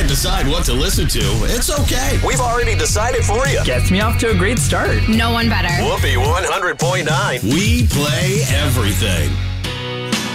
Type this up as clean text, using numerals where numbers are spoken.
can't decide what to listen to, it's okay. We've already decided for you. Gets me off to a great start. No one better. Whoopee 100.9. We play everything.